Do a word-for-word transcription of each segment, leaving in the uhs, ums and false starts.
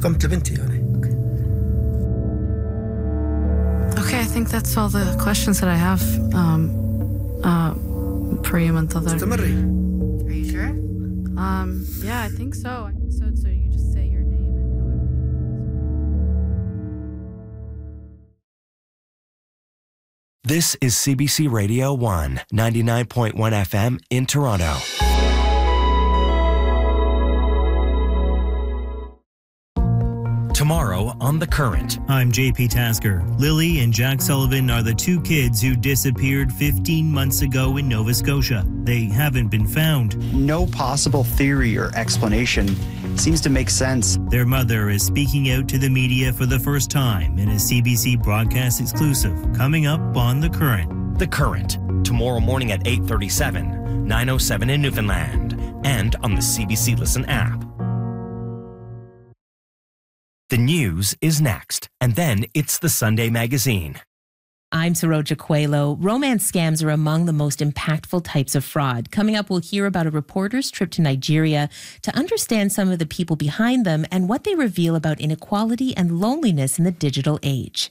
قمت بنتي يعني. Okay, I think that's all the questions that I have. Um, uh, Priyam and Tadar. استمري. Are you sure? Um, yeah, I think so. So, so you just say your name and however. This is C B C Radio one, ninety-nine point one F M in Toronto. Tomorrow on The Current. I'm J P Tasker. Lily and Jack Sullivan are the two kids who disappeared fifteen months ago in Nova Scotia. They haven't been found. No possible theory or explanation seems to make sense. Their mother is speaking out to the media for the first time in a C B C broadcast exclusive coming up on The Current. The Current, tomorrow morning at eight thirty-seven, nine oh seven in Newfoundland, and on the C B C Listen app. The news is next, and then it's the Sunday Magazine. I'm Saroja Coelho. Romance scams are among the most impactful types of fraud. Coming up, we'll hear about a reporter's trip to Nigeria to understand some of the people behind them and what they reveal about inequality and loneliness in the digital age.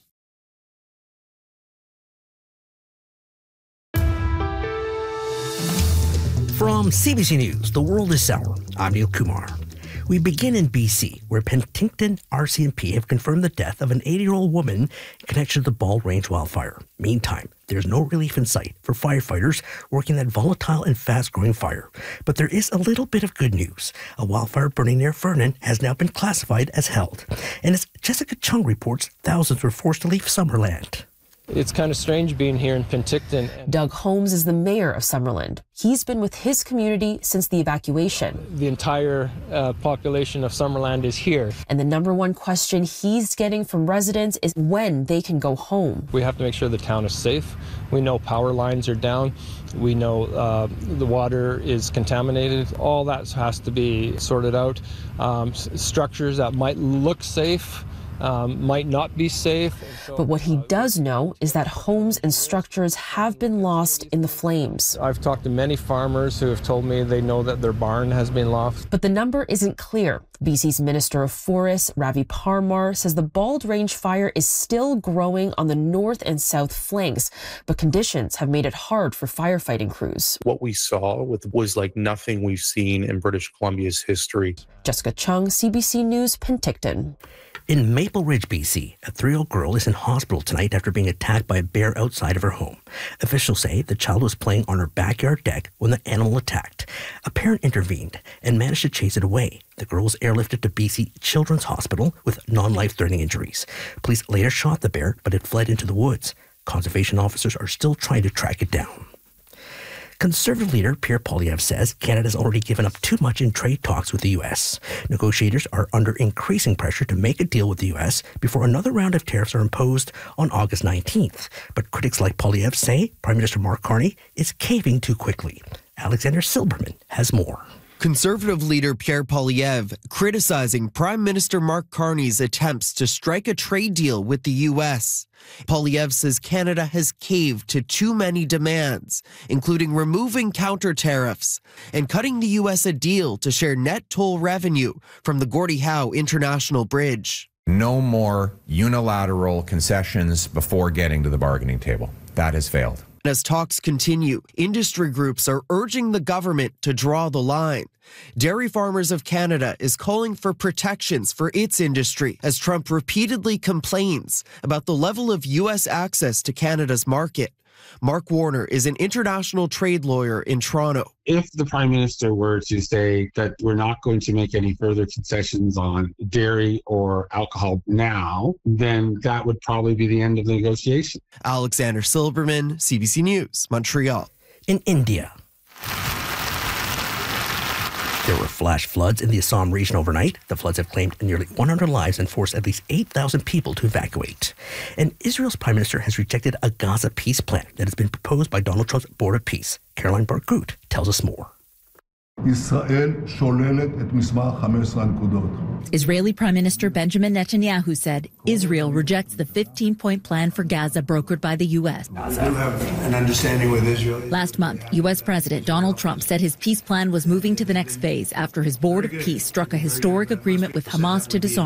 From C B C News, The World is Sour, I'm Neil Kumar. We begin in B C, where Penticton R C M P have confirmed the death of an eighty-year-old woman in connection to the Bald Range wildfire. Meantime, there's no relief in sight for firefighters working that volatile and fast-growing fire. But there is a little bit of good news. A wildfire burning near Vernon has now been classified as held. And as Jessica Chung reports, thousands were forced to leave Summerland. It's kind of strange being here in Penticton. Doug Holmes is the mayor of Summerland. He's been with his community since the evacuation. The entire uh, population of Summerland is here. And the number one question he's getting from residents is when they can go home. We have to make sure the town is safe. We know power lines are down. We know uh, the water is contaminated. All that has to be sorted out. Um, s- structures that might look safe Um, might not be safe. So, but what he does know is that homes and structures have been lost in the flames. I've talked to many farmers who have told me they know that their barn has been lost. But the number isn't clear. B C's Minister of Forests, Ravi Parmar, says the Bald Range fire is still growing on the north and south flanks, but conditions have made it hard for firefighting crews. What we saw with was like nothing we've seen in British Columbia's history. Jessica Chung, C B C News, Penticton. In Maple Ridge, B C, a three-year-old girl is in hospital tonight after being attacked by a bear outside of her home. Officials say the child was playing on her backyard deck when the animal attacked. A parent intervened and managed to chase it away. The girl was airlifted to B C Children's Hospital with non-life-threatening injuries. Police later shot the bear, but it fled into the woods. Conservation officers are still trying to track it down. Conservative leader Pierre Poilievre says Canada has already given up too much in trade talks with the U S. Negotiators are under increasing pressure to make a deal with the U S before another round of tariffs are imposed on August nineteenth. But critics like Poilievre say Prime Minister Mark Carney is caving too quickly. Alexander Silberman has more. Conservative leader Pierre Poilievre criticizing Prime Minister Mark Carney's attempts to strike a trade deal with the U S. Poilievre says Canada has caved to too many demands, including removing counter tariffs and cutting the U S a deal to share net toll revenue from the Gordie Howe International Bridge. No more unilateral concessions before getting to the bargaining table. That has failed. As talks continue, industry groups are urging the government to draw the line. Dairy Farmers of Canada is calling for protections for its industry as Trump repeatedly complains about the level of U S access to Canada's market. Mark Warner is an international trade lawyer in Toronto. If the Prime Minister were to say that we're not going to make any further concessions on dairy or alcohol now, then that would probably be the end of the negotiation. Alexander Silberman, C B C News, Montreal. In India, there were flash floods in the Assam region overnight. The floods have claimed nearly one hundred lives and forced at least eight thousand people to evacuate. And Israel's prime minister has rejected a Gaza peace plan that has been proposed by Donald Trump's Board of Peace. Caroline Bargut tells us more. Israeli Prime Minister Benjamin Netanyahu said Israel rejects the fifteen-point plan for Gaza brokered by the U S. We have an understanding with Israel. Last month, U S President Donald Trump said his peace plan was moving to the next phase after his Board of Peace struck a historic agreement with Hamas to disarm